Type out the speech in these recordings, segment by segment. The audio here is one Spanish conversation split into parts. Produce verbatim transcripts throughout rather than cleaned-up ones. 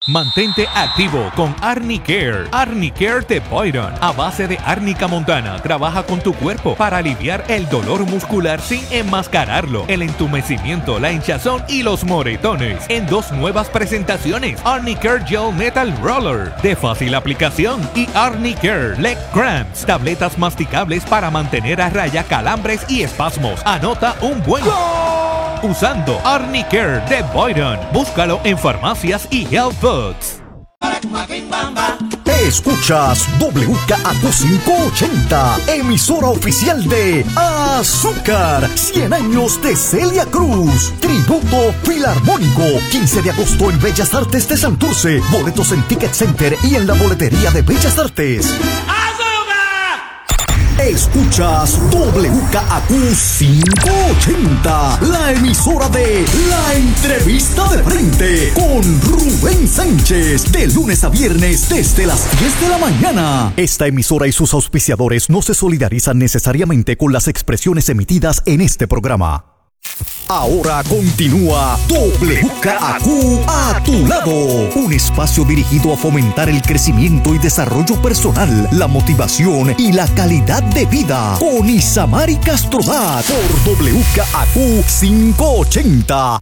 Mantente activo con Arnicare. Arnicare de Boyron, a base de árnica montana, trabaja con tu cuerpo para aliviar el dolor muscular sin enmascararlo, el entumecimiento, la hinchazón y los moretones. En dos nuevas presentaciones: Arnicare Gel Metal Roller, de fácil aplicación, y Arnicare Leg Cramps, tabletas masticables para mantener a raya calambres y espasmos. Anota un buen ¡Gol! Usando Arnicare de Boyron. Búscalo en farmacias y health foods. Escuchas W K A Q quinientos ochenta, emisora oficial de Azúcar, cien años de Celia Cruz, tributo filarmónico, quince de agosto en Bellas Artes de Santurce, boletos en Ticket Center y en la boletería de Bellas Artes. Escuchas W K A Q quinientos ochenta, la emisora de La Entrevista de Frente con Rubén Sánchez, de lunes a viernes desde las diez de la mañana. Esta emisora y sus auspiciadores no se solidarizan necesariamente con las expresiones emitidas en este programa. Ahora continúa W K A Q a tu lado, un espacio dirigido a fomentar el crecimiento y desarrollo personal, la motivación y la calidad de vida, con Isamari Castrodat por W K A Q quinientos ochenta.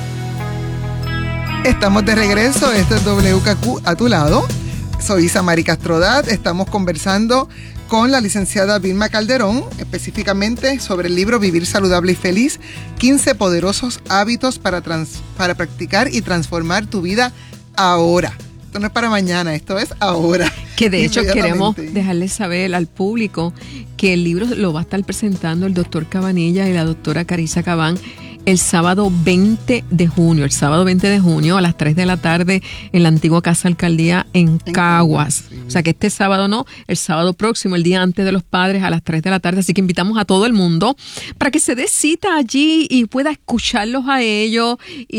Estamos de regreso, esto es W K Q a tu lado. Soy Isamari Castrodat, estamos conversando con la licenciada Vilma Calderón, específicamente sobre el libro Vivir Saludable y Feliz, quince poderosos hábitos para, trans, para practicar y transformar tu vida ahora. Esto no es para mañana, esto es ahora. Que de hecho queremos dejarles saber al público que el libro lo va a estar presentando el doctor Cabanilla y la doctora Carissa Cabán el sábado veinte de junio, el sábado veinte de junio a las tres de la tarde en la antigua Casa Alcaldía en Caguas. O sea que este sábado no, el sábado próximo, el día antes de los padres a las tres de la tarde. Así que invitamos a todo el mundo para que se dé cita allí y pueda escucharlos a ellos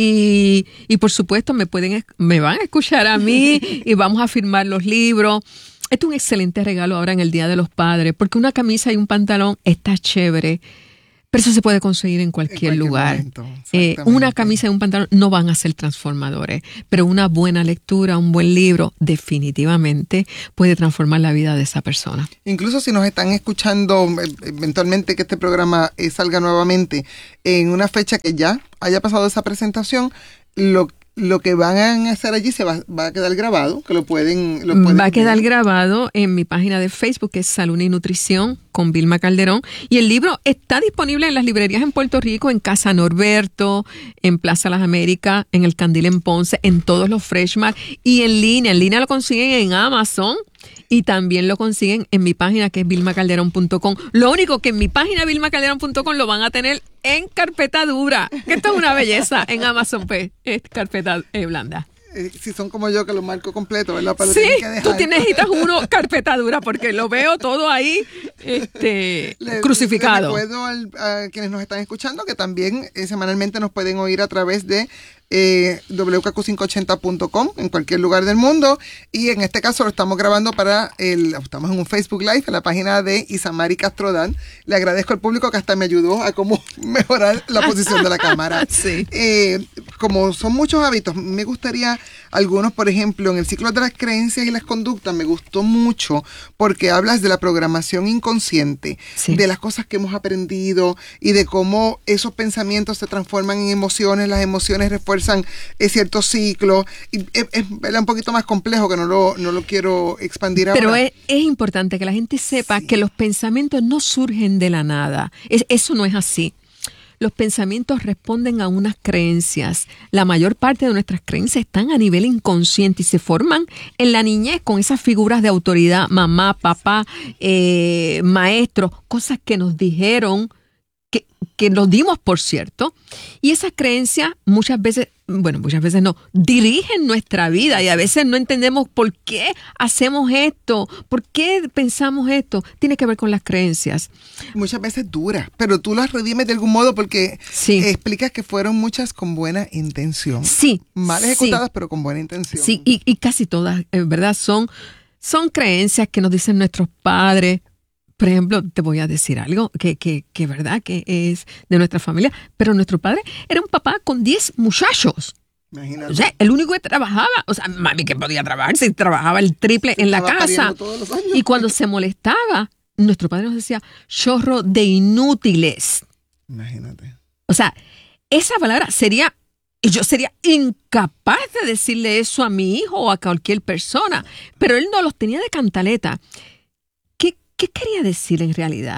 y, y por supuesto me pueden, me van a escuchar a mí y vamos a firmar los libros. Este es un excelente regalo ahora en el Día de los Padres, porque una camisa y un pantalón está chévere, pero eso se puede conseguir en cualquier, en cualquier lugar. Momento, eh, una camisa y un pantalón no van a ser transformadores, pero una buena lectura, un buen libro, definitivamente puede transformar la vida de esa persona. Incluso si nos están escuchando eventualmente que este programa eh, salga nuevamente en una fecha que ya haya pasado esa presentación, lo Lo que van a hacer allí se va, va a quedar grabado, que lo pueden... Lo pueden va a quedar ver. grabado en mi página de Facebook, que es Salud y Nutrición con Vilma Calderón. Y el libro está disponible en las librerías en Puerto Rico, en Casa Norberto, en Plaza Las Américas, en El Candil en Ponce, en todos los Freshmart y en línea. En línea lo consiguen en Amazon. Y también lo consiguen en mi página, que es vilma calderón punto com. Lo único que en mi página vilma calderón punto com lo van a tener en carpeta dura. Que esto es una belleza. En Amazon, pues, es carpeta eh, blanda. Eh, si son como yo, que lo marco completo, ¿verdad? Pero sí, que dejar. Tú necesitas uno carpeta dura, porque lo veo todo ahí este, le, crucificado. Le recuerdo al, a quienes nos están escuchando que también eh, semanalmente nos pueden oír a través de Eh, W K Q quinientos ochenta punto com en cualquier lugar del mundo, y en este caso lo estamos grabando para el, estamos en un Facebook Live en la página de Isamari Castrodat. Le agradezco al público que hasta me ayudó a cómo mejorar la posición de la cámara. Sí. Eh, como son muchos hábitos, me gustaría algunos, por ejemplo, en el ciclo de las creencias y las conductas, me gustó mucho porque hablas de la programación inconsciente, sí, de las cosas que hemos aprendido y de cómo esos pensamientos se transforman en emociones, las emociones refuerzan es cierto ciclo, y es, es, es un poquito más complejo que no lo, no lo quiero expandir ahora. Pero es, es importante que la gente sepa sí. que los pensamientos no surgen de la nada. Es, eso no es así. Los pensamientos responden a unas creencias. La mayor parte de nuestras creencias están a nivel inconsciente y se forman en la niñez con esas figuras de autoridad, mamá, papá, eh, maestro, cosas que nos dijeron, que, que nos dimos por cierto, y esas creencias muchas veces, bueno, muchas veces no, dirigen nuestra vida y a veces no entendemos por qué hacemos esto, por qué pensamos esto. Tiene que ver con las creencias. Muchas veces duras, pero tú las redimes de algún modo porque sí. explicas que fueron muchas con buena intención. Sí. Mal ejecutadas, sí. pero con buena intención. Sí, y, y casi todas, ¿verdad? Son, son creencias que nos dicen nuestros padres. Por ejemplo, te voy a decir algo que, que, que verdad que es de nuestra familia, pero nuestro padre era un papá con diez muchachos. Imagínate. O sea, el único que trabajaba, o sea, mami que podía trabajar, si trabajaba el triple se en la casa. Y cuando se molestaba, nuestro padre nos decía, chorro de inútiles. Imagínate. O sea, esa palabra sería, y yo sería incapaz de decirle eso a mi hijo o a cualquier persona, pero él no los tenía de cantaleta. ¿Qué, qué quería decir en realidad?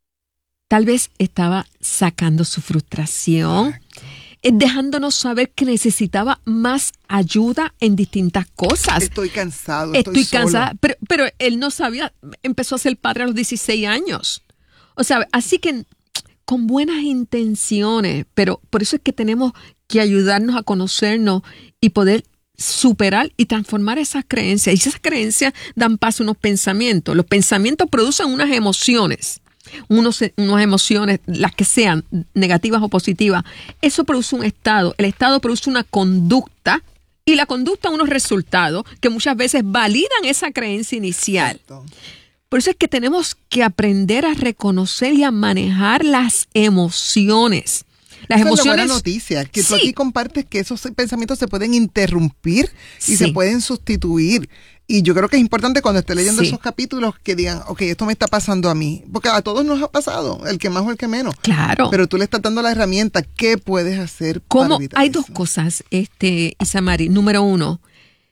Tal vez estaba sacando su frustración, dejándonos saber que necesitaba más ayuda en distintas cosas. Estoy cansado, estoy, estoy cansada, solo. pero, pero él no sabía, empezó a ser padre a los dieciséis años. O sea, así que con buenas intenciones, pero por eso es que tenemos que ayudarnos a conocernos y poder superar y transformar esas creencias. Y esas creencias dan paso a unos pensamientos. Los pensamientos producen unas emociones. Unos, unas emociones, las que sean negativas o positivas, eso produce un estado, el estado produce una conducta y la conducta unos resultados que muchas veces validan esa creencia inicial. Exacto. Por eso es que tenemos que aprender a reconocer y a manejar las emociones. Las Esa emociones. Es la buena noticia, que sí. Tú aquí compartes que esos pensamientos se pueden interrumpir y sí. se pueden sustituir. Y yo creo que es importante cuando esté leyendo sí. esos capítulos que digan, ok, esto me está pasando a mí. Porque a todos nos ha pasado, el que más o el que menos. Claro. Pero tú le estás dando la herramienta. ¿Qué puedes hacer ¿Cómo? para evitar Hay eso? dos cosas, este, Isamari. Número uno,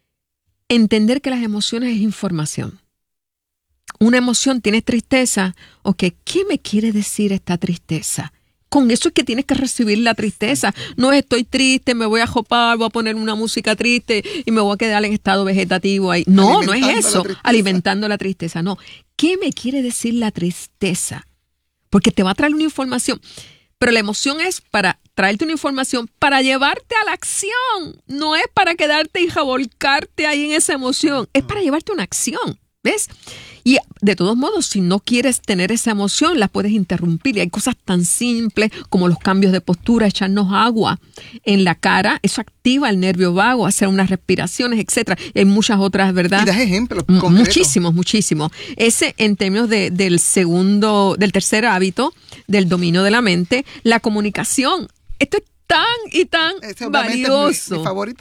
entender que las emociones es información. Una emoción, tienes tristeza. Ok, ¿qué me quiere decir esta tristeza? Con eso es que tienes que recibir la tristeza. No es estoy triste, me voy a jopar, voy a poner una música triste y me voy a quedar en estado vegetativo ahí. No, no es eso, la alimentando la tristeza. No, ¿qué me quiere decir la tristeza? Porque te va a traer una información. Pero la emoción es para traerte una información, para llevarte a la acción. No es para quedarte y revolcarte ahí en esa emoción. Es para llevarte a una acción. ¿Ves? Y de todos modos, si no quieres tener esa emoción, la puedes interrumpir. Y hay cosas tan simples como los cambios de postura, echarnos agua en la cara. Eso activa el nervio vago, hacer unas respiraciones, etcétera. Y hay muchas otras, ¿verdad? Y das ejemplos M- concretos. Muchísimos, muchísimos. Ese en términos de, del segundo, del tercer hábito, del dominio de la mente, la comunicación. Esto es tan y tan Ese valioso. Es mi, mi favorito.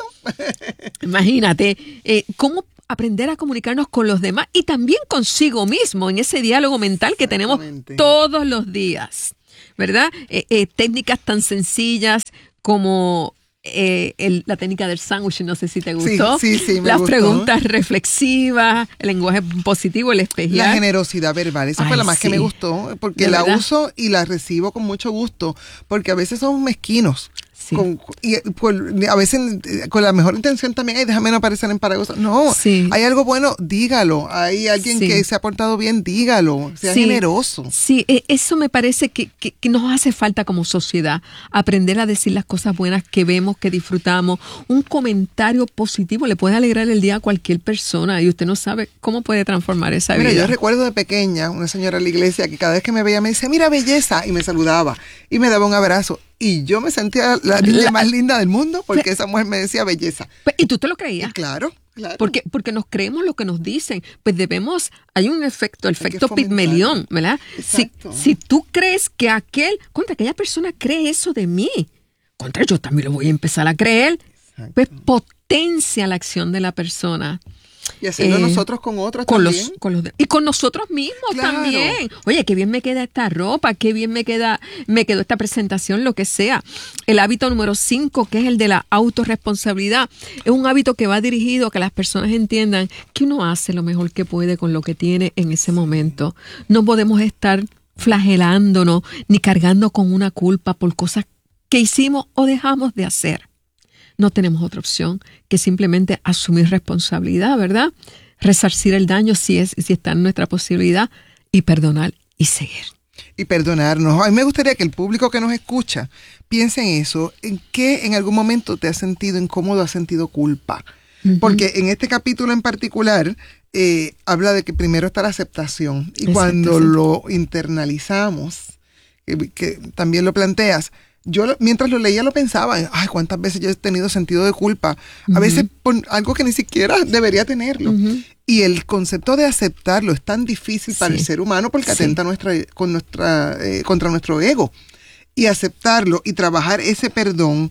Imagínate, eh, cómo aprender a comunicarnos con los demás y también consigo mismo en ese diálogo mental que tenemos todos los días, ¿verdad? Eh, eh, técnicas tan sencillas como eh, el, la técnica del sándwich, no sé si te gustó. Sí, sí, sí, me Las gustó. preguntas reflexivas, el lenguaje positivo, el espejear. La generosidad verbal, esa Ay, fue la más sí. que me gustó, porque ¿De la verdad? uso y la recibo con mucho gusto, porque a veces somos mezquinos. Sí. Con, y por, a veces con la mejor intención también, ay, déjame no aparecer en paraguas. No, Sí. hay algo bueno, dígalo. Hay alguien Sí. que se ha portado bien, dígalo. Sea Sí. generoso. Sí, eh, eso me parece que, que, que nos hace falta como sociedad, aprender a decir las cosas buenas que vemos, que disfrutamos. Un comentario positivo le puede alegrar el día a cualquier persona y usted no sabe cómo puede transformar esa Mira, vida. yo recuerdo de pequeña una señora en la iglesia que cada vez que me veía me decía, mira belleza, y me saludaba y me daba un abrazo. Y yo me sentía la niña La- más linda del mundo porque esa mujer me decía belleza. Pues, ¿y tú te lo creías? Y claro, claro. Porque, porque nos creemos lo que nos dicen. Pues debemos, hay un efecto, el Hay que efecto fomentar. Pigmalión, ¿verdad? Si, Exacto. si tú crees que aquel, contra aquella persona cree eso de mí, contra yo también lo voy a empezar a creer, Exacto. pues potencia la acción de la persona. Y hacerlo Eh, nosotros con otros Con también. los, con los de- y con nosotros mismos Claro. también. Oye, qué bien me queda esta ropa, qué bien me queda, me quedó esta presentación, lo que sea. El hábito número cinco, que es el de la autorresponsabilidad, es un hábito que va dirigido a que las personas entiendan que uno hace lo mejor que puede con lo que tiene en ese momento. No podemos estar flagelándonos ni cargando con una culpa por cosas que hicimos o dejamos de hacer. No tenemos otra opción que simplemente asumir responsabilidad, ¿verdad? Resarcir el daño si es si está en nuestra posibilidad y perdonar y seguir. Y perdonarnos. A mí me gustaría que el público que nos escucha piense en eso, en qué en algún momento te has sentido incómodo, has sentido culpa. Uh-huh. Porque en este capítulo en particular eh, habla de que primero está la aceptación. Y cuando lo internalizamos, que, que también lo planteas, yo lo, mientras lo leía lo pensaba, ay, cuántas veces yo he tenido sentido de culpa, uh-huh. a veces por algo que ni siquiera debería tenerlo. Uh-huh. Y el concepto de aceptarlo es tan difícil sí. para el ser humano porque sí. atenta nuestra, con nuestra, eh, contra nuestro ego. Y aceptarlo y trabajar ese perdón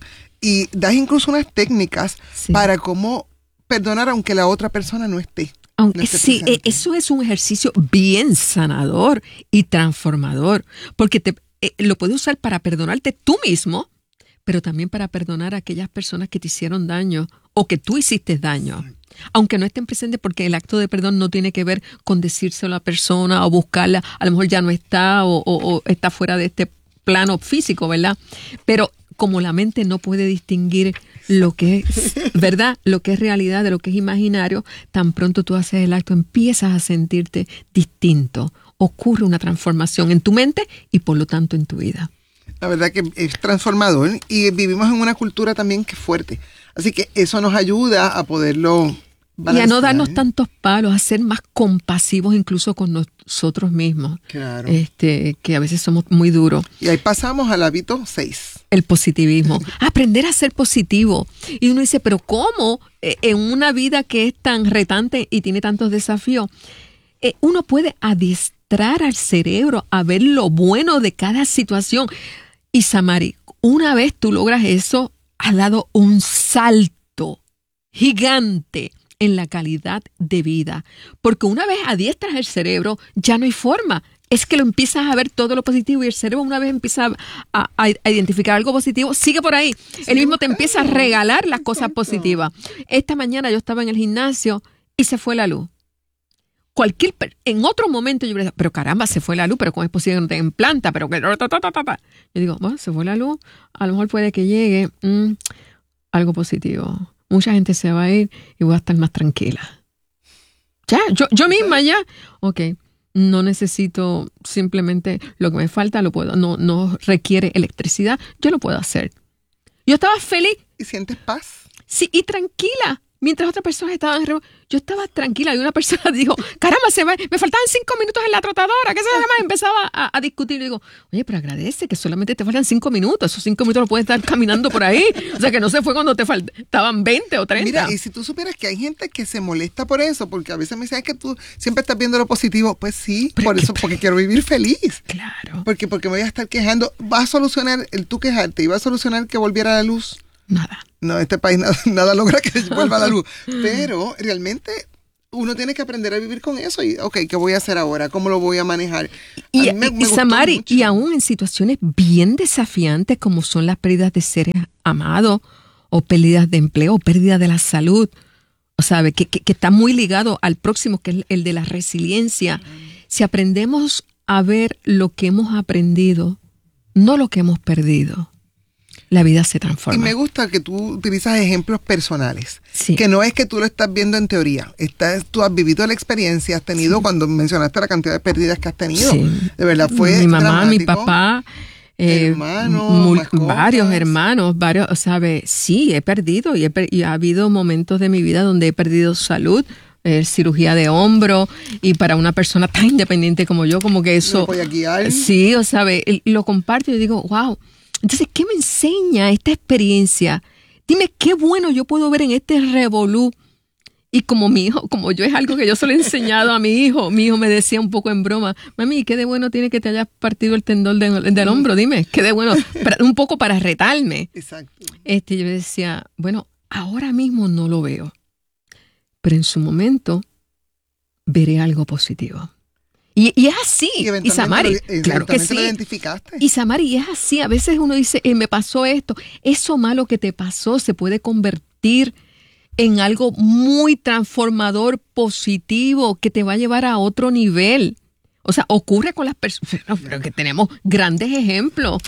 y das incluso unas técnicas sí. para cómo perdonar aunque la otra persona no esté. Aunque no sí, presente. Eso es un ejercicio bien sanador y transformador, porque te, eh, lo puedes usar para perdonarte tú mismo, pero también para perdonar a aquellas personas que te hicieron daño o que tú hiciste daño. Sí. Aunque no estén presentes, porque el acto de perdón no tiene que ver con decírselo a la persona o buscarla, a lo mejor ya no está o, o, o está fuera de este plano físico, ¿verdad? Pero como la mente no puede distinguir lo que es, ¿verdad? Lo que es realidad de lo que es imaginario, tan pronto tú haces el acto, empiezas a sentirte distinto. Ocurre una transformación en tu mente y por lo tanto en tu vida. La verdad que es transformador y vivimos en una cultura también que es fuerte. Así que eso nos ayuda a poderlo balancear. Y a no darnos tantos palos, a ser más compasivos incluso con nosotros mismos. Claro. Este, que a veces somos muy duros. Y ahí pasamos al hábito seis. El positivismo. Aprender a ser positivo. Y uno dice, pero ¿cómo eh, en una vida que es tan retante y tiene tantos desafíos, eh, uno puede adiestrar al cerebro a ver lo bueno de cada situación? Y Samari, una vez tú logras eso, has dado un salto gigante en la calidad de vida. Porque una vez adiestras el cerebro, ya no hay forma. Es que lo empiezas a ver todo lo positivo y el cerebro una vez empieza a, a, a identificar algo positivo, sigue por ahí. Sí, él mismo te empieza a regalar las cosas positivas. Esta mañana yo estaba en el gimnasio y se fue la luz. Cualquier, en otro momento yo hubiera dicho, pero caramba, se fue la luz, pero ¿cómo es posible que no tengan planta? Pero que... Yo digo, bueno, se fue la luz, a lo mejor puede que llegue mmm, algo positivo. Mucha gente se va a ir y voy a estar más tranquila. Ya, yo, yo misma ya, ok. No necesito simplemente lo que me falta, lo puedo, no, no requiere electricidad, yo lo puedo hacer. Yo estaba feliz. ¿Y sientes paz? Sí, y tranquila. Mientras otras personas estaban, yo estaba tranquila y una persona dijo, caramba, se va, me faltaban cinco minutos en la trotadora, ¿qué se llama? Empezaba a, a discutir y digo, oye, pero agradece que solamente te faltan cinco minutos, esos cinco minutos los puedes estar caminando por ahí, o sea que no se fue cuando te faltaban veinte o treinta. Mira, y si tú supieras que hay gente que se molesta por eso, porque a veces me dicen, es que tú siempre estás viendo lo positivo, pues sí, pero por eso, que, porque quiero vivir feliz. Claro. Porque, porque me voy a estar quejando, va a solucionar el tú quejarte y va a solucionar que volviera la luz. Nada. No, este país nada, nada logra que vuelva la luz. Pero realmente uno tiene que aprender a vivir con eso. Y, ok, ¿qué voy a hacer ahora? ¿Cómo lo voy a manejar? Y, a me, me y Samari, y aún en situaciones bien desafiantes como son las pérdidas de seres amados, o pérdidas de empleo, o pérdida de la salud, o sabe, que, que, que está muy ligado al próximo, que es el de la resiliencia. Si aprendemos a ver lo que hemos aprendido, no lo que hemos perdido, la vida se transforma. Y me gusta que tú utilizas ejemplos personales. Sí. Que no es que tú lo estás viendo en teoría. Estás, tú has vivido la experiencia, has tenido, sí. cuando mencionaste la cantidad de pérdidas que has tenido. Sí. De verdad fue mi mamá, dramático. Mi papá, eh, hermanos, varios hermanos, varios, ¿sabes? Sí, he perdido y, he per- y ha habido momentos de mi vida donde he perdido salud. Eh, cirugía de hombro, y para una persona tan independiente como yo, como que eso... ¿Me voy a guiar? Sí, o sabe, lo comparto y digo, wow. Entonces, ¿qué me enseña esta experiencia? Dime qué bueno yo puedo ver en este revolú. Y como mi hijo, como yo es algo que yo solo he enseñado a mi hijo, mi hijo me decía un poco en broma, mami, ¿qué de bueno tiene que te hayas partido el tendón de, del hombro? Dime, ¿qué de bueno? Para, un poco para retarme. Exacto. Este, yo decía, bueno, ahora mismo no lo veo, pero en su momento veré algo positivo. Y, y es así, y, y Samari, lo, claro que sí. Lo identificaste. Y Samari, y es así, a veces uno dice, eh, me pasó esto, eso malo que te pasó se puede convertir en algo muy transformador, positivo, que te va a llevar a otro nivel. O sea, ocurre con las personas, pero que tenemos grandes ejemplos,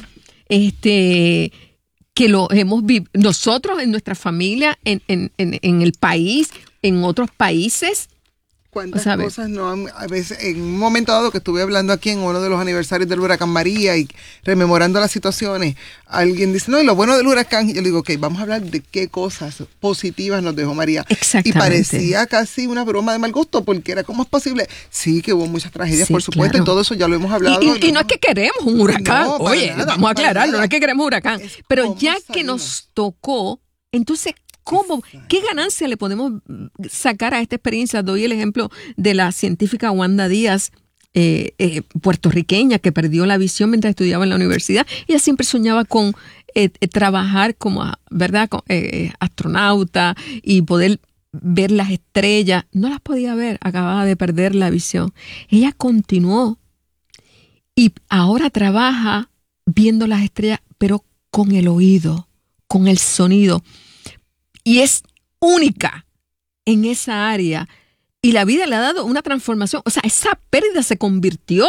este, que lo hemos vivido nosotros en nuestra familia, en, en, en, en el país, en otros países. ¿Cuántas cosas no han, a veces, en un momento dado que estuve hablando aquí en uno de los aniversarios del huracán María y rememorando las situaciones, alguien dice, no, y lo bueno del huracán, y yo le digo, ok, vamos a hablar de qué cosas positivas nos dejó María. Exactamente. Y parecía casi una broma de mal gusto, porque era, ¿cómo es posible? Sí, que hubo muchas tragedias, sí, por supuesto, claro. Y todo eso ya lo hemos hablado. Y, y, y no es que queremos un huracán, no, oye, nada, vamos a aclararlo, no es que queremos un huracán, es pero ya salimos. Que nos tocó, entonces, ¿cómo? ¿Qué ganancia le podemos sacar a esta experiencia? Doy el ejemplo de la científica Wanda Díaz, eh, eh, puertorriqueña, que perdió la visión mientras estudiaba en la universidad. Ella siempre soñaba con eh, eh, trabajar como, ¿verdad?, eh, astronauta y poder ver las estrellas. No las podía ver, acababa de perder la visión. Ella continuó y ahora trabaja viendo las estrellas, pero con el oído, con el sonido. Y es única en esa área. Y la vida le ha dado una transformación. O sea, esa pérdida se convirtió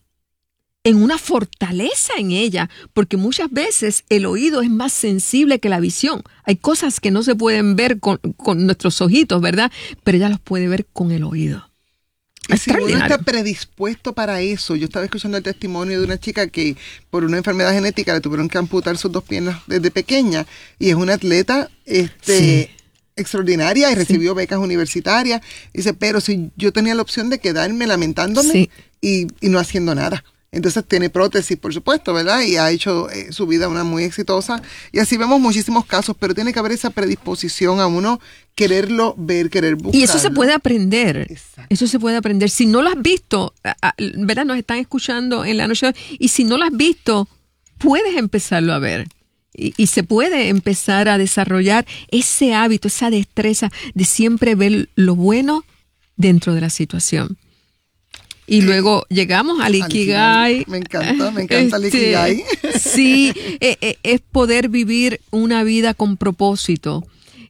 en una fortaleza en ella, porque muchas veces el oído es más sensible que la visión. Hay cosas que no se pueden ver con, con nuestros ojitos, ¿verdad? Pero ella los puede ver con el oído. Y si uno está predispuesto para eso, yo estaba escuchando el testimonio de una chica que por una enfermedad genética le tuvieron que amputar sus dos piernas desde pequeña, y es una atleta este, sí. extraordinaria y recibió sí. becas universitarias. Dice, pero si yo tenía la opción de quedarme lamentándome sí. y, y no haciendo nada. Entonces tiene prótesis, por supuesto, ¿verdad? Y ha hecho eh, su vida una muy exitosa. Y así vemos muchísimos casos, pero tiene que haber esa predisposición a uno quererlo ver, querer buscarlo. Y eso se puede aprender. Exacto. Eso se puede aprender. Si no lo has visto, ¿verdad? Nos están escuchando en la noche. Y si no lo has visto, puedes empezarlo a ver. Y, y se puede empezar a desarrollar ese hábito, esa destreza de siempre ver lo bueno dentro de la situación. Y luego llegamos al Ikigai. Me encanta, me encanta el Ikigai. Este, sí, es, es poder vivir una vida con propósito.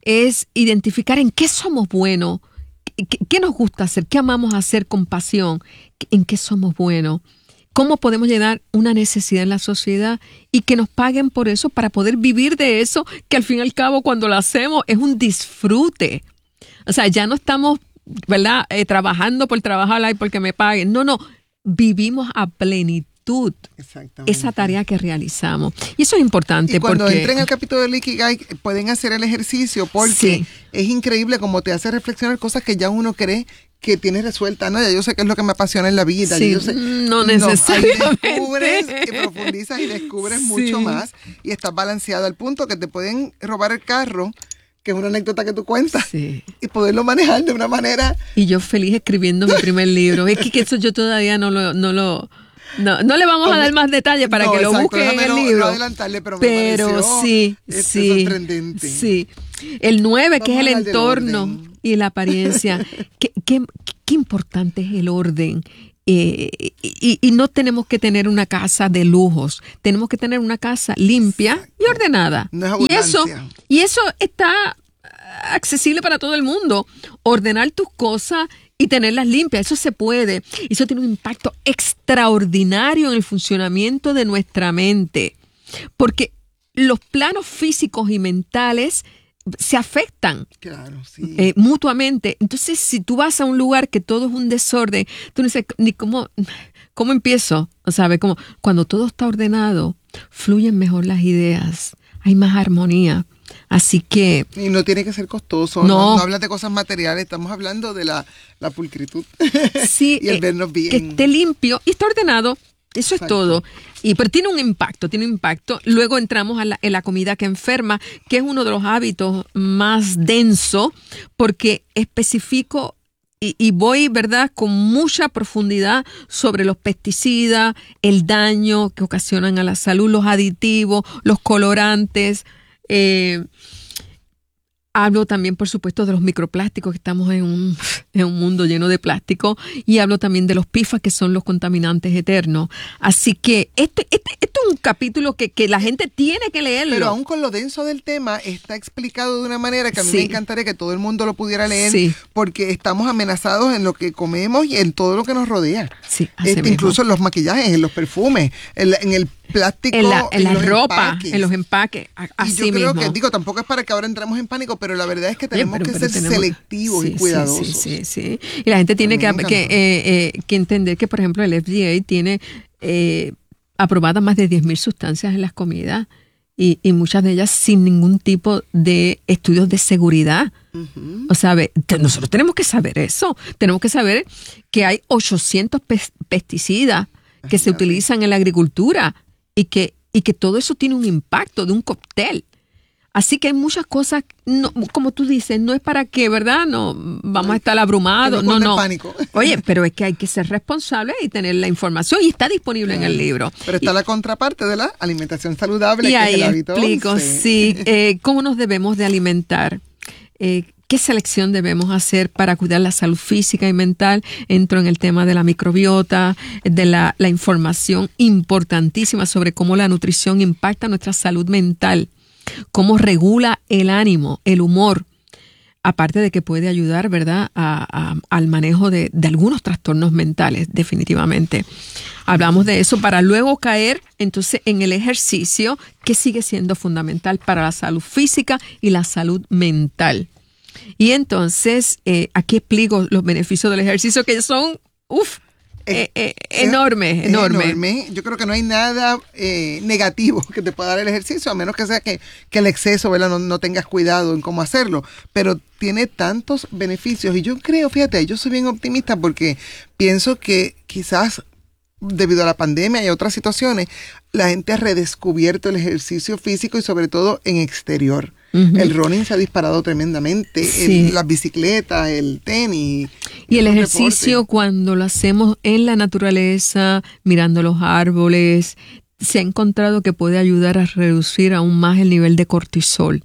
Es identificar en qué somos buenos, qué, qué nos gusta hacer, qué amamos hacer con pasión, en qué somos buenos. Cómo podemos llenar una necesidad en la sociedad y que nos paguen por eso para poder vivir de eso, que al fin y al cabo cuando lo hacemos es un disfrute. O sea, ya no estamos... ¿verdad? Eh, trabajando por trabajar y porque me paguen. No, no. Vivimos a plenitud esa tarea que realizamos. Y eso es importante. Y cuando porque... entren al capítulo del Ikigai, pueden hacer el ejercicio porque sí. es increíble como te hace reflexionar cosas que ya uno cree que tiene resuelta. No, ya yo sé qué es lo que me apasiona en la vida. Sí, yo sé, no necesariamente. No, descubres y profundizas y descubres sí. mucho más y estás balanceado al punto que te pueden robar el carro, que es una anécdota que tú cuentas, sí. y poderlo manejar de una manera... Y yo feliz escribiendo mi primer libro. Es que, que eso yo todavía no lo... No, lo, no, no le vamos a dar más detalles para no, que lo exacto, busquen en el no, libro. No adelantarle, pero, pero me pareció sí, este sí, sorprendente. Sí. El nueve, que es el entorno y la apariencia. ¿Qué, qué, qué importante es el orden? Eh, y, y no tenemos que tener una casa de lujos, tenemos que tener una casa limpia Exacto. y ordenada. No es y eso y eso está accesible para todo el mundo. Ordenar tus cosas y tenerlas limpias, eso se puede. Eso tiene un impacto extraordinario en el funcionamiento de nuestra mente, porque los planos físicos y mentales se afectan claro, sí. eh, mutuamente. Entonces, si tú vas a un lugar que todo es un desorden, tú no dices, ni cómo, cómo empiezo. O sea, como cuando todo está ordenado, fluyen mejor las ideas, hay más armonía. Así que... Y no tiene que ser costoso, no, no, no hablas de cosas materiales, estamos hablando de la, la pulcritud sí, y el vernos bien. Que esté limpio y está ordenado. Eso Exacto. es todo. Y, pero tiene un impacto, tiene un impacto. Luego entramos a la, en la comida que enferma, que es uno de los hábitos más densos, porque especifico y, y voy, ¿verdad?, con mucha profundidad sobre los pesticidas, el daño que ocasionan a la salud, los aditivos, los colorantes. Eh, Hablo también, por supuesto, de los microplásticos, que estamos en un, en un mundo lleno de plástico, y hablo también de los P F A S, que son los contaminantes eternos. Así que este, este, este es un capítulo que, que la gente tiene que leerlo. Pero aún con lo denso del tema, está explicado de una manera que a mí sí. me encantaría que todo el mundo lo pudiera leer, sí. porque estamos amenazados en lo que comemos y en todo lo que nos rodea. Sí, este, incluso en los maquillajes, en los perfumes, en, en el plástico, en la, en en la ropa, empaques. en los empaques, así y yo creo mismo. que, digo, tampoco es para que ahora entremos en pánico, pero la verdad es que tenemos Oye, pero, que pero ser tenemos, selectivos sí, y cuidadosos. Sí, sí, sí, sí. Y la gente tiene que, que, eh, eh, que entender que, por ejemplo, el F D A tiene eh, aprobadas más de diez mil sustancias en las comidas y, y muchas de ellas sin ningún tipo de estudios de seguridad. Uh-huh. O sea, nosotros tenemos que saber eso. Tenemos que saber que hay ochocientos pes- pesticidas que Ajá, se utilizan en la agricultura y que y que todo eso tiene un impacto de un cóctel. Así que hay muchas cosas, no, como tú dices, no es para que, ¿verdad? No vamos a estar abrumados. No, no. Pánico. Oye, pero es que hay que ser responsable y tener la información y está disponible claro. en el libro. Pero está y, la contraparte de la alimentación saludable. Y que ahí es el hábito explico, once. sí, eh, cómo nos debemos de alimentar. Eh, ¿Qué selección debemos hacer para cuidar la salud física y mental? Entro en el tema de la microbiota, de la, la información importantísima sobre cómo la nutrición impacta nuestra salud mental, cómo regula el ánimo, el humor, aparte de que puede ayudar, ¿verdad?, a, a, al manejo de, de algunos trastornos mentales, definitivamente. Hablamos de eso para luego caer entonces en el ejercicio, que sigue siendo fundamental para la salud física y la salud mental. Y entonces, eh, aquí explico los beneficios del ejercicio, que son, uff, eh, eh, enormes, enormes. Enorme. Yo creo que no hay nada eh, negativo que te pueda dar el ejercicio, a menos que sea que, que el exceso, ¿verdad? No, no tengas cuidado en cómo hacerlo. Pero tiene tantos beneficios. Y yo creo, fíjate, yo soy bien optimista porque pienso que quizás debido a la pandemia y a otras situaciones, la gente ha redescubierto el ejercicio físico y sobre todo en exterior. Uh-huh. El running se ha disparado tremendamente, sí. el, las bicicletas, el tenis. Y el ejercicio deportes. Cuando lo hacemos en la naturaleza, mirando los árboles, se ha encontrado que puede ayudar a reducir aún más el nivel de cortisol.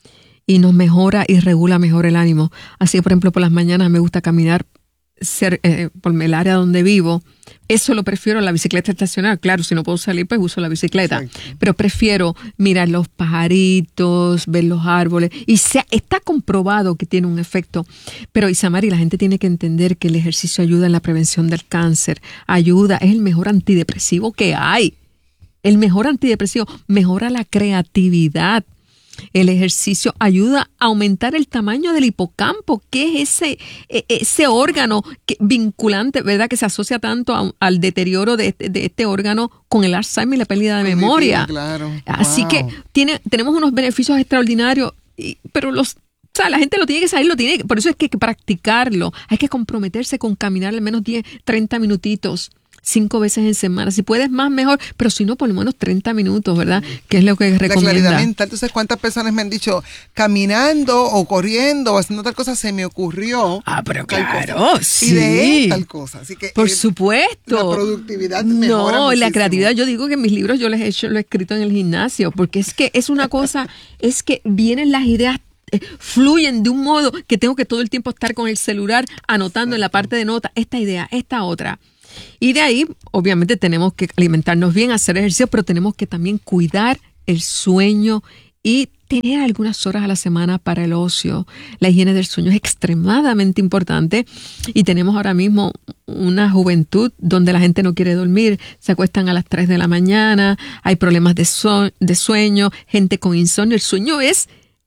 Y nos mejora y regula mejor el ánimo. Así que, por ejemplo, por las mañanas me gusta caminar ser, eh, por el área donde vivo. Eso lo prefiero a la bicicleta estacional. Claro, si no puedo salir, pues uso la bicicleta. Exacto. Pero prefiero mirar los pajaritos, ver los árboles. Y se, está comprobado que tiene un efecto. Pero, Isamari, la gente tiene que entender que el ejercicio ayuda en la prevención del cáncer. Ayuda, es el mejor antidepresivo que hay. El mejor antidepresivo mejora la creatividad. El ejercicio ayuda a aumentar el tamaño del hipocampo, que es ese, ese órgano que, vinculante, ¿verdad?, que se asocia tanto a, al deterioro de este, de este órgano con el Alzheimer y la pérdida de memoria. Claro. Así wow. que tiene, tenemos unos beneficios extraordinarios, y, pero los... O sea, la gente lo tiene que saber, lo tiene, por eso es que hay que practicarlo. Hay que comprometerse con caminar al menos diez, treinta minutitos. Cinco veces en semana. Si puedes más, mejor, pero si no, por lo menos treinta minutos, ¿verdad? Que es lo que recomienda. La claridad mental. Entonces, ¿cuántas personas me han dicho, caminando o corriendo o haciendo tal cosa, se me ocurrió? Ah, pero claro, cosa, sí. Ideé tal cosa. Así que por eh, supuesto. La productividad mejora No, muchísimo. La creatividad, yo digo que en mis libros yo les he hecho, lo he escrito en el gimnasio, porque es que es una cosa, es que vienen las ideas, eh, fluyen de un modo que tengo que todo el tiempo estar con el celular anotando en la parte de nota esta idea, esta otra. Y de ahí, obviamente, tenemos que alimentarnos bien, hacer ejercicio, pero tenemos que también cuidar el sueño y tener algunas horas a la semana para el ocio. La higiene del sueño es extremadamente importante y tenemos ahora mismo una juventud donde la gente no quiere dormir, se acuestan a las tres de la mañana, hay problemas de, so- de sueño, gente con insomnio. El sueño es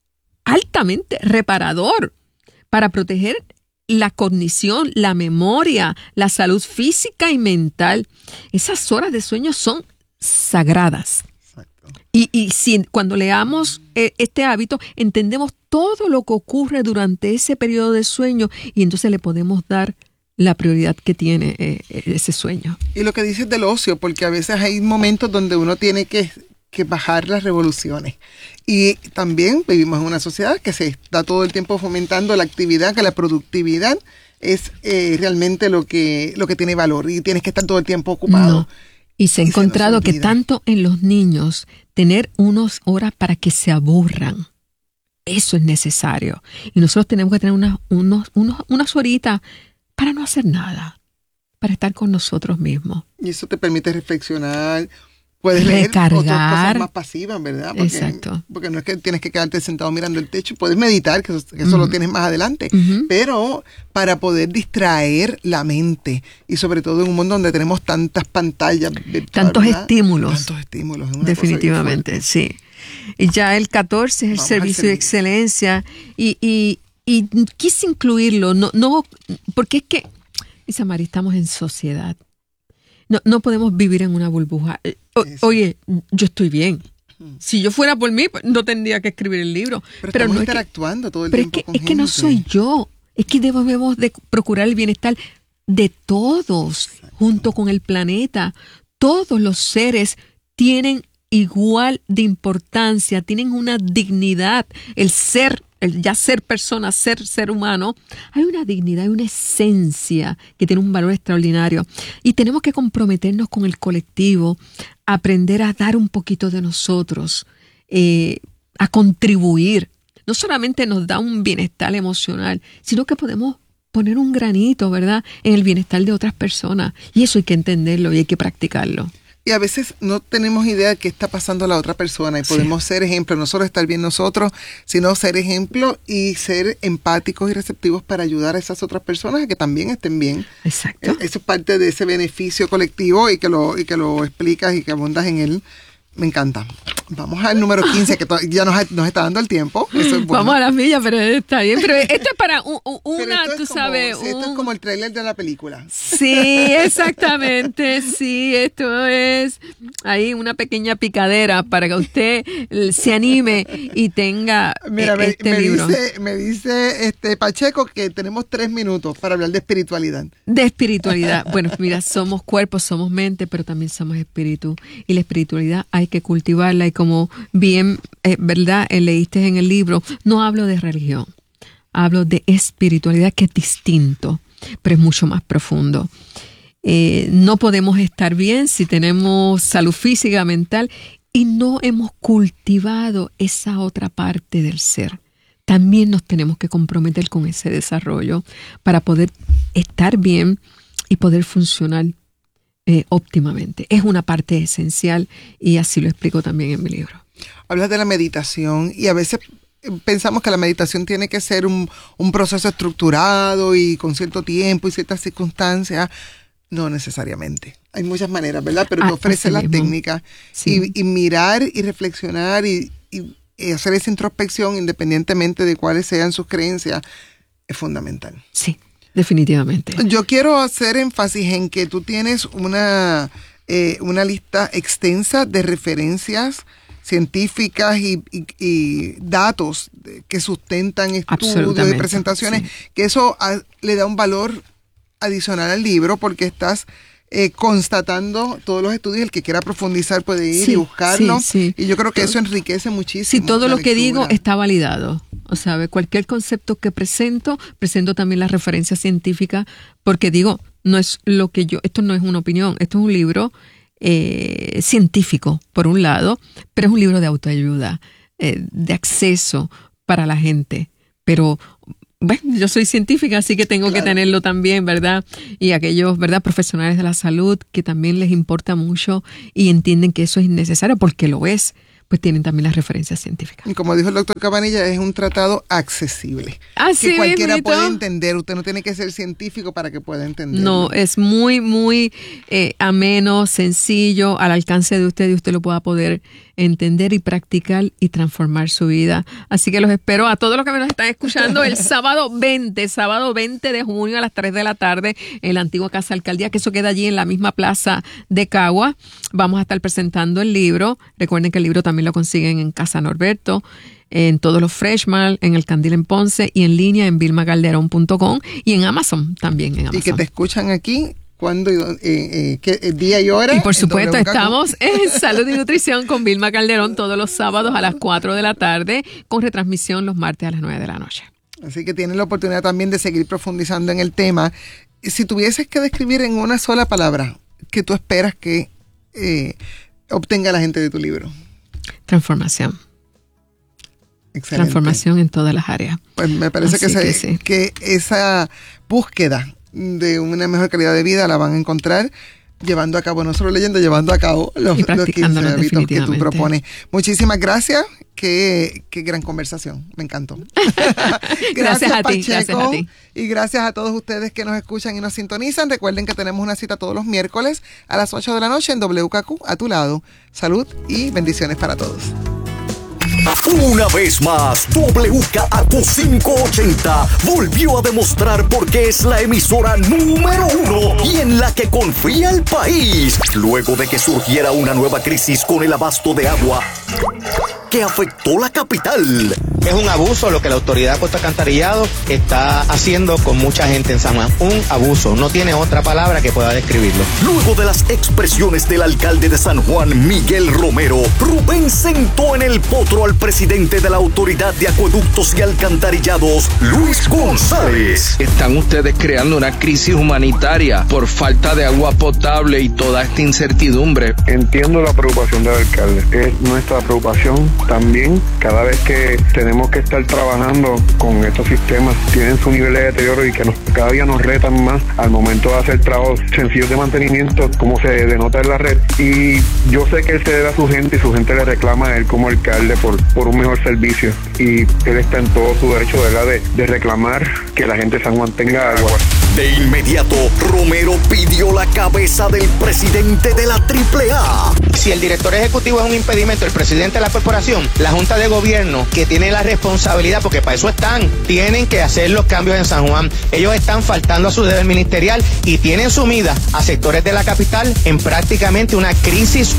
altamente reparador para proteger la cognición, la memoria, la salud física y mental. Esas horas de sueño son sagradas. Exacto. Y, y si cuando leamos eh, este hábito, entendemos todo lo que ocurre durante ese periodo de sueño y entonces le podemos dar la prioridad que tiene eh, ese sueño. Y lo que dices del ocio, porque a veces hay momentos donde uno tiene que... que bajar las revoluciones. Y también vivimos en una sociedad que se está todo el tiempo fomentando la actividad, que la productividad es eh, realmente lo que, lo que tiene valor y tienes que estar todo el tiempo ocupado. No. Y se ha encontrado que tanto en los niños tener unas horas para que se aburran, eso es necesario. Y nosotros tenemos que tener unas, unos, unos, unas horitas para no hacer nada, para estar con nosotros mismos. Y eso te permite reflexionar. Puedes recargar. Leer otras cosas más pasivas, ¿verdad? Porque, exacto. Porque no es que tienes que quedarte sentado mirando el techo, puedes meditar, que eso, que eso uh-huh. lo tienes más adelante, uh-huh. pero para poder distraer la mente y sobre todo en un mundo donde tenemos tantas pantallas, tantos ¿verdad? estímulos. Tantos estímulos. Es una definitivamente, sí. Y ya el catorce es el Vamos servicio de excelencia y, y, y quise incluirlo, no, no, porque es que, Isamari, estamos en sociedad. No, no podemos vivir en una burbuja. O, oye, yo estoy bien. Si yo fuera por mí, no tendría que escribir el libro. Pero, pero estamos no interactuando es que, todo el pero tiempo es que, con es gente. que no soy yo. Es que debemos de procurar el bienestar de todos, junto con el planeta. Todos los seres tienen igual de importancia, tienen una dignidad, el ser, el ya ser persona, ser ser humano, hay una dignidad, hay una esencia que tiene un valor extraordinario y tenemos que comprometernos con el colectivo, aprender a dar un poquito de nosotros, eh, a contribuir. No solamente nos da un bienestar emocional, sino que podemos poner un granito, ¿verdad?, en el bienestar de otras personas. Y eso hay que entenderlo y hay que practicarlo. Y a veces no tenemos idea de qué está pasando a la otra persona y podemos sí. ser ejemplo, no solo estar bien nosotros, sino ser ejemplo y ser empáticos y receptivos para ayudar a esas otras personas a que también estén bien. Exacto. Eso es parte de ese beneficio colectivo y que lo, y que lo explicas y que abundas en él. Me encanta. Vamos al número quince, que ya nos, nos está dando el tiempo. Eso es bueno. Vamos a las millas, pero está bien. Pero esto es para un, una, tú como, sabes. Sí, esto un... es como el tráiler de la película. Sí, exactamente. Sí, esto es ahí una pequeña picadera para que usted se anime y tenga Mira, este me, me libro. Dice, me dice este Pacheco que tenemos tres minutos para hablar de espiritualidad. De espiritualidad. Bueno, mira, somos cuerpo, somos mente, pero también somos espíritu. Y la espiritualidad hay que cultivarla y como bien, eh, ¿verdad?, eh, leíste en el libro, no hablo de religión, hablo de espiritualidad, que es distinto, pero es mucho más profundo. Eh, no podemos estar bien si tenemos salud física, mental, y no hemos cultivado esa otra parte del ser. También nos tenemos que comprometer con ese desarrollo para poder estar bien y poder funcionar Eh, óptimamente. Es una parte esencial y así lo explico también en mi libro. Hablas de la meditación y a veces pensamos que la meditación tiene que ser un, un proceso estructurado y con cierto tiempo y ciertas circunstancias. No necesariamente. Hay muchas maneras, ¿verdad? Pero ah, te ofrece las técnicas sí. y, y mirar y reflexionar y, y, y hacer esa introspección independientemente de cuáles sean sus creencias es fundamental. Sí. Definitivamente. Yo quiero hacer énfasis en que tú tienes una, eh, una lista extensa de referencias científicas y, y, y datos que sustentan estudios y presentaciones, sí. que eso a, le da un valor adicional al libro porque estás eh, constatando todos los estudios. El que quiera profundizar puede ir sí, y buscarlo. Sí, sí. Y yo creo que eso enriquece muchísimo. Sí, todo lo que digo está validado. O sea, cualquier concepto que presento, presento también las referencias científicas, porque digo, no es lo que yo, esto no es una opinión, esto es un libro eh, científico, por un lado, pero es un libro de autoayuda, eh, de acceso para la gente. Pero, bueno, yo soy científica, así que tengo claro. que tenerlo también, ¿verdad? Y aquellos, ¿verdad?, profesionales de la salud que también les importa mucho y entienden que eso es innecesario, porque lo es, pues tienen también las referencias científicas. Y como dijo el doctor Cabanilla, es un tratado accesible. Así que cualquiera mismito. puede entender. Usted no tiene que ser científico para que pueda entender. No, es muy, muy eh, ameno, sencillo, al alcance de usted y usted lo pueda poder entender y practicar y transformar su vida. Así que los espero a todos los que me nos están escuchando el sábado veinte, sábado veinte de junio a las tres de la tarde en la antigua Casa Alcaldía, que eso queda allí en la misma plaza de Cagua. Vamos a estar presentando el libro. Recuerden que el libro también lo consiguen en Casa Norberto, en todos los Freshman, en el Candil en Ponce y en línea en vilma calderón punto com y en Amazon también. En Amazon. Y que te escuchan aquí. ¿Cuándo? Eh, eh, ¿qué día y hora? Y por supuesto estamos en Salud y Nutrición con Vilma Calderón todos los sábados a las cuatro de la tarde, con retransmisión los martes a las nueve de la noche. Así que tienes la oportunidad también de seguir profundizando en el tema. Si tuvieses que describir en una sola palabra, ¿qué tú esperas que eh, obtenga la gente de tu libro? Transformación. Excelente. Transformación en todas las áreas. Pues me parece que, que, se, sí. que esa búsqueda de una mejor calidad de vida la van a encontrar llevando a cabo, no solo leyendo, llevando a cabo los, los quince hábitos que tú propones. Muchísimas gracias. Qué, qué gran conversación. Me encantó. gracias, gracias a Pacheco, ti. Gracias a ti. Y gracias a todos ustedes que nos escuchan y nos sintonizan. Recuerden que tenemos una cita todos los miércoles a las ocho de la noche en W K Q, a tu lado. Salud y bendiciones para todos. Una vez más, W K A Q quinientos ochenta volvió a demostrar por qué es la emisora número uno y en la que confía el país. Luego de que surgiera una nueva crisis con el abasto de agua que afectó la capital, Es un abuso lo que la autoridad de Puerto Alcantarillado está haciendo con mucha gente en San Juan. Un abuso, no tiene otra palabra que pueda describirlo. Luego de las expresiones del alcalde de San Juan, Miguel Romero, Rubén sentó en el potro al presidente de la Autoridad de Acueductos y Alcantarillados, Luis González. Están ustedes creando una crisis humanitaria por falta de agua potable y toda esta incertidumbre. Entiendo la preocupación del alcalde, es nuestra preocupación también. Cada vez que tenemos que estar trabajando con estos sistemas, tienen su nivel de deterioro y que nos, cada día nos retan más al momento de hacer trabajos sencillos de mantenimiento, como se denota en la red. Y yo sé que él se debe a su gente y su gente le reclama a él como alcalde por, por un mejor servicio. Y él está en todo su derecho, ¿verdad?, de, de reclamar que la gente de San Juan tenga agua. De inmediato, Romero pidió la cabeza del presidente de la triple A. Si el director ejecutivo es un impedimento, el presidente de la corporación, la Junta de Gobierno, que tiene la responsabilidad, porque para eso están, tienen que hacer los cambios en San Juan. Ellos están faltando a su deber ministerial y tienen sumida a sectores de la capital en prácticamente una crisis